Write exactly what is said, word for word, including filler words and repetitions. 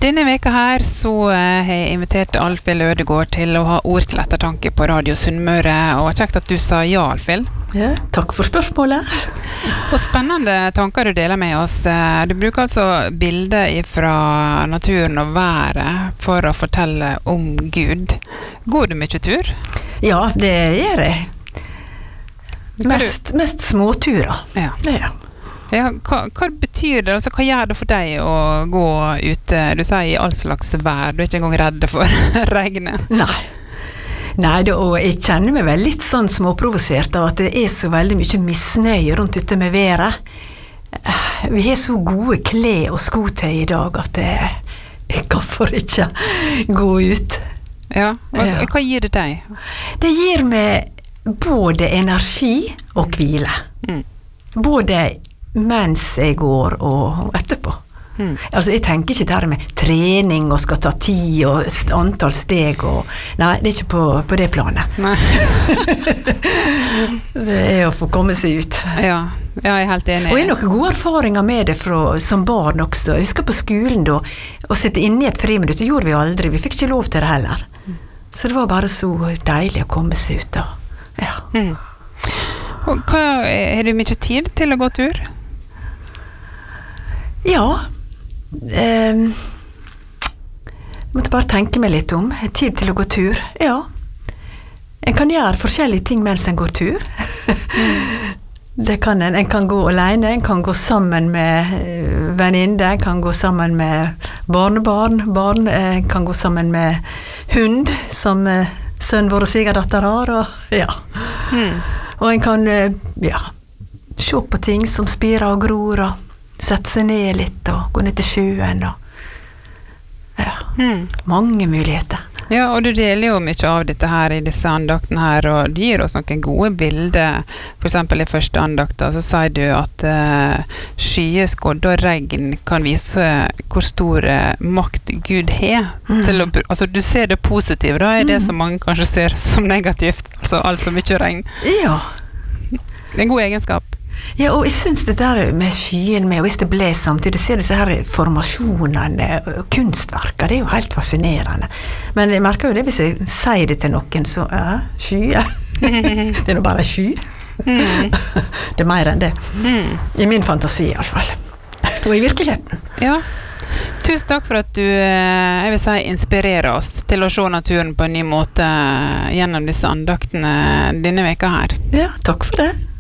Denne veka her så har jeg invitert Alfhild Ødegård til å ha ord til ettertanke på Radio Sunnmøre, og kjekt at du sa ja, Alfhild. Ja, takk for spørsmålet. Og spennende tanker du deler med oss. Du bruker altså bilder fra naturen og været for å fortelle om Gud. Går du mye tur? Ja, det gjør jeg. Mest, mest småturer. Ja. Ja. Ja, hva, hva betyr det? Altså, hva gjør det for deg å gå ute, du sier i all slags vær, du er ikke engang redd for regnet? Nei. Nei, da, og jeg kjenner meg vel litt sånn småprovosert av at det er så veldig mye misnøye rundt dette med været. Vi har så gode klær og skotøy i dag at jeg, jeg kan for ikke gå ut. Ja, hva, Ja. hva gir det deg? Det gir meg både energi og hvile. Mm. Både mens jeg går og etterpå. Mm. Altså, jeg tenker ikke det her med trening og skal ta tid og st- antall steg og... Nei, det er ikke på, på det planet. Nei. Det er å få komme seg ut. Ja, ja, jeg er helt enig. Og jeg har noen gode erfaringer med det fra, som barn også. Jeg husker på skolen da, å sitte inne i et friminutt, det gjorde vi aldri. Vi fikk ikke lov til det heller. Så det var bare så deilig å komme seg ut da. Ja. Mm. Og hva, har du mye tid til å gå tur? Ja. Um, måtte bare tenke meg litt om. Tid til å gå tur. Ja. En kan gjøre forskjellige ting mens en går tur. Det kan en. En kan gå alene, en kan gå sammen med uh, venninner, en kan gå sammen med barnebarn, barn, en kan gå sammen med hund, som uh, sønnen vår og svigerdatter har, og ja. Mm. Og en kan uh, ja, se på ting som spirer og gror, og sette seg ned litt og gå ned til sjøen og ja, Mm. mange muligheter. Ja, og du deler jo mye av dette her i disse andaktene her, og du gir oss noen gode bilder. For eksempel i første andakta så sier du at uh, skyeskodde og regn kan vise hvor stor uh, makt Gud har. Mm. Til å, br- altså du ser det positive, da er det Mm. som mange kanskje ser som negativt. Altså alt så mye regn. Ja. Det er en god egenskap. Ja, og jeg synes det der med skyen med, og hvis det ble samtidig, ser disse her formasjonene og kunstverker, det er jo helt fascinerende. Men jeg merker jo det hvis jeg sier det til noen, så ja, skyer. Det er nå bare sky. Mm. Det er mer enn det. Mm. I min fantasi i alle fall. Og i virkeligheten. Ja. Tusen takk for at du, eh, jeg vil si, inspirerer oss til å se naturen på en ny måte gjennom disse andaktene denne veka her. Ja, takk for det.